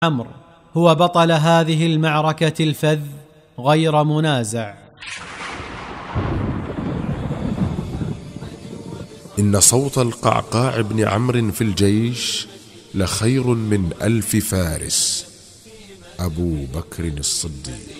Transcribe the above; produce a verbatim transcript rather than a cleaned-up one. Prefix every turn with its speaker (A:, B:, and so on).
A: عمرو هو بطل هذه المعركة الفذ غير منازع.
B: إن صوت القعقاع بن عمرو في الجيش لخير من ألف فارس. أبو بكر الصديق.